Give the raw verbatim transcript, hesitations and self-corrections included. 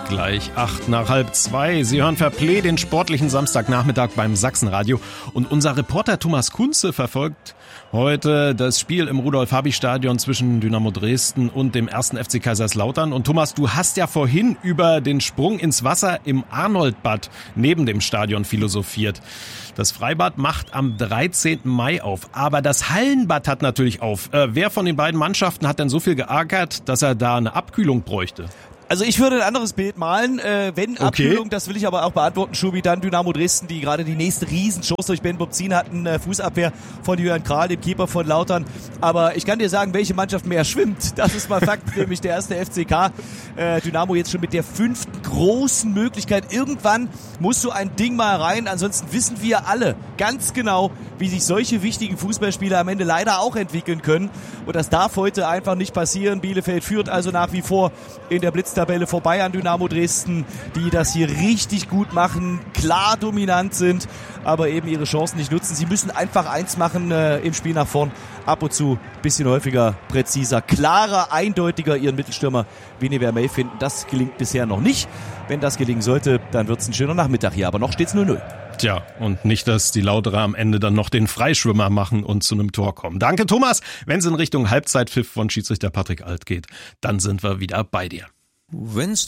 Gleich acht nach halb zwei. Sie hören Fairplay, den sportlichen Samstagnachmittag beim Sachsenradio. Und unser Reporter Thomas Kunze verfolgt heute das Spiel im Rudolf-Habich-Stadion zwischen Dynamo Dresden und dem ersten F C Kaiserslautern. Und Thomas, du hast ja vorhin über den Sprung ins Wasser im Arnoldbad neben dem Stadion philosophiert. Das Freibad macht am dreizehnten Mai auf, aber das Hallenbad hat natürlich auf. Äh, wer von den beiden Mannschaften hat denn so viel geärgert, dass er da eine Abkühlung bräuchte? Also ich würde ein anderes Bild malen, äh, wenn Okay. Abkühlung, das will ich aber auch beantworten, Schubi, dann Dynamo Dresden, die gerade die nächste Riesenchance durch Ben Bobzin hatten, äh, Fußabwehr von Julian Kral, dem Keeper von Lautern. Aber ich kann dir sagen, welche Mannschaft mehr schwimmt. Das ist mal Fakt, nämlich der erste F C K. Äh, Dynamo jetzt schon mit der fünften großen Möglichkeit. Irgendwann muss so ein Ding mal rein, ansonsten wissen wir alle ganz genau, wie sich solche wichtigen Fußballspiele am Ende leider auch entwickeln können. Und das darf heute einfach nicht passieren. Bielefeld führt also nach wie vor in der Blitztabelle vorbei an Dynamo Dresden, die das hier richtig gut machen, klar dominant sind, aber eben ihre Chancen nicht nutzen. Sie müssen einfach eins machen äh, im Spiel nach vorn. Ab und zu ein bisschen häufiger, präziser, klarer, eindeutiger ihren Mittelstürmer Vini Vermey finden. Das gelingt bisher noch nicht. Wenn das gelingen sollte, dann wird es ein schöner Nachmittag hier. Aber noch steht es null null. Tja, und nicht, dass die Lauterer am Ende dann noch den Freischwimmer machen und zu einem Tor kommen. Danke, Thomas. Wenn es in Richtung Halbzeitpfiff von Schiedsrichter Patrick Alt geht, dann sind wir wieder bei dir. Wenn's